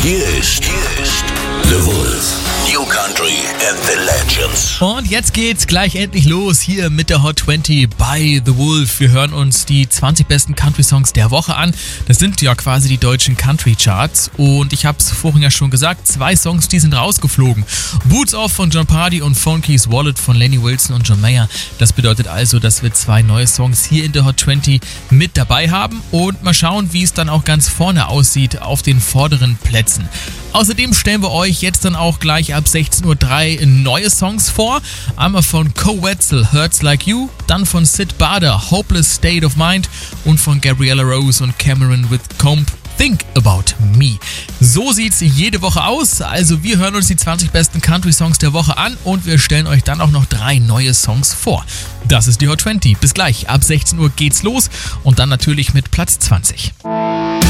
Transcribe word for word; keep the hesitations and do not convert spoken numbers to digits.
Hier ist, hier ist The Wolf. New Country and the Legends. Und jetzt geht's gleich endlich los hier mit der Hot zwanzig bei The Wolf. Wir hören uns die zwanzig besten Country-Songs der Woche an. Das sind ja quasi die deutschen Country-Charts. Und ich hab's vorhin ja schon gesagt, zwei Songs, die sind rausgeflogen. Boots Off von Jon Pardi und Phone Keys Wallet von Lenny Wilson und John Mayer. Das bedeutet also, dass wir zwei neue Songs hier in der Hot zwanzig mit dabei haben. Und mal schauen, wie es dann auch ganz vorne aussieht auf den vorderen Plätzen. Außerdem stellen wir euch jetzt dann auch gleich ab sechzehn Uhr drei neue Songs vor. Einmal von Co Wetzel, Hurts Like You, dann von Sid Bader, Hopeless State of Mind und von Gabriella Rose und Cameron with Comb, Think About Me. So sieht's jede Woche aus. Also wir hören uns die zwanzig besten Country-Songs der Woche an und wir stellen euch dann auch noch drei neue Songs vor. Das ist die Hot zwanzig. Bis gleich. Ab sechzehn Uhr geht's los und dann natürlich mit Platz zwanzig.